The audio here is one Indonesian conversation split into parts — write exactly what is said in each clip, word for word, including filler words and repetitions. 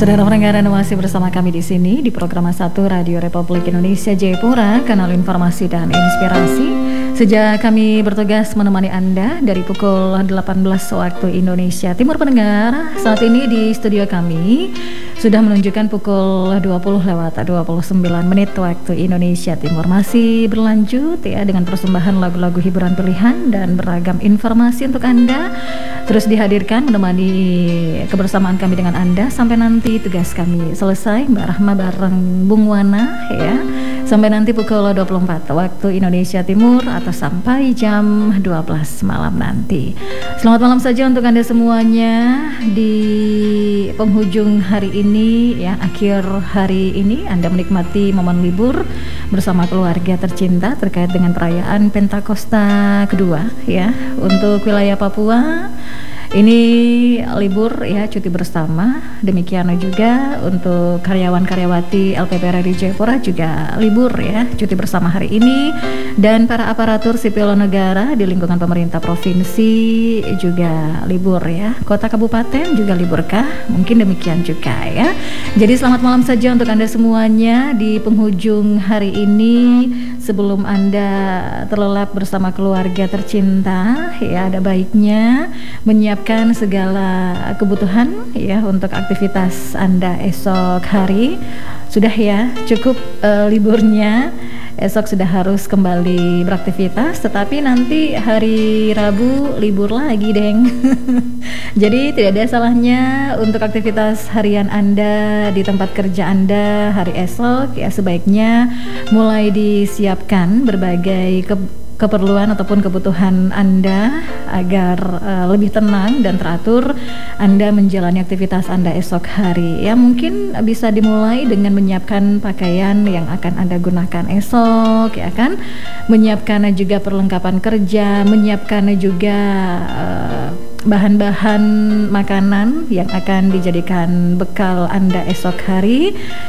Saudara pendengar, Anda masih bersama kami di sini di program satu Radio Republik Indonesia Jayapura, kanal informasi dan inspirasi. Sejak kami bertugas menemani Anda dari pukul delapan belas waktu Indonesia Timur, pendengar, saat ini di studio kami sudah menunjukkan pukul dua puluh lewat dua puluh sembilan menit waktu Indonesia Timur. Masih berlanjut ya dengan persembahan lagu-lagu hiburan pilihan dan beragam informasi untuk Anda. Terus dihadirkan menemani kebersamaan kami dengan Anda sampai nanti tugas kami selesai, Mbak Rahma bareng Bung Wana ya. Sampai nanti pukul dua puluh empat waktu Indonesia Timur atau sampai jam dua belas malam nanti. Selamat malam saja untuk Anda semuanya di penghujung hari ini ya, akhir hari ini Anda menikmati momen libur bersama keluarga tercinta terkait dengan perayaan Pentakosta kedua ya. Untuk wilayah Papua ini libur ya, cuti bersama. Demikian juga untuk karyawan-karyawati L P P R R I Jayapura juga libur ya, cuti bersama hari ini. Dan para aparatur sipil negara di lingkungan pemerintah provinsi juga libur ya. Kota kabupaten juga liburkah? Mungkin demikian juga ya. Jadi selamat malam saja untuk Anda semuanya di penghujung hari ini. Sebelum Anda terlelap bersama keluarga tercinta ya, ada baiknya menyiapkan segala kebutuhan ya untuk aktivitas Anda esok hari. Sudah ya, cukup uh, liburnya. Esok sudah harus kembali beraktivitas, tetapi nanti hari Rabu libur lagi, deng. Jadi tidak ada salahnya untuk aktivitas harian Anda di tempat kerja Anda hari esok ya, sebaiknya mulai disiapkan berbagai ke keperluan ataupun kebutuhan Anda agar uh, lebih tenang dan teratur Anda menjalani aktivitas Anda esok hari ya. Mungkin bisa dimulai dengan menyiapkan pakaian yang akan Anda gunakan esok ya kan, menyiapkan juga perlengkapan kerja, menyiapkan juga uh, bahan-bahan makanan yang akan dijadikan bekal Anda esok hari,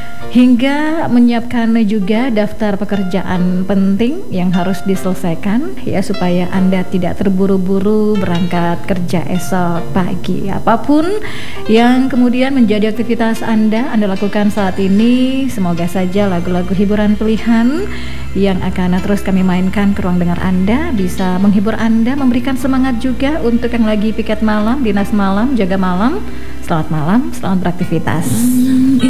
hingga menyiapkan juga daftar pekerjaan penting yang harus diselesaikan ya, supaya Anda tidak terburu-buru berangkat kerja esok pagi. Apapun yang kemudian menjadi aktivitas Anda Anda lakukan saat ini, semoga saja lagu-lagu hiburan pilihan yang akan terus kami mainkan ke ruang dengar Anda bisa menghibur Anda, memberikan semangat juga untuk yang lagi piket malam, dinas malam, jaga malam. Selamat malam, selamat beraktivitas.